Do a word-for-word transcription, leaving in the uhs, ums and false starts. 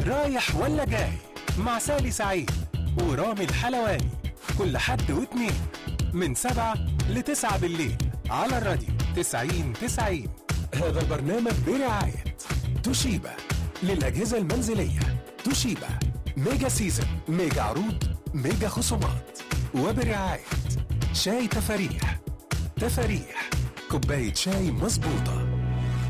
رايح ولا جاي مع سالي سعيد ورامي الحلواني كل حد واثنين من سبعة لتسعة بالليل على الراديو تسعين تسعين. هذا البرنامج برعاية توشيبا للأجهزة المنزلية. توشيبا ميجا سيزن، ميجا عروض، ميجا خصومات. وبرعاية شاي تفاريح. تفاريح كوباية شاي مظبوطة.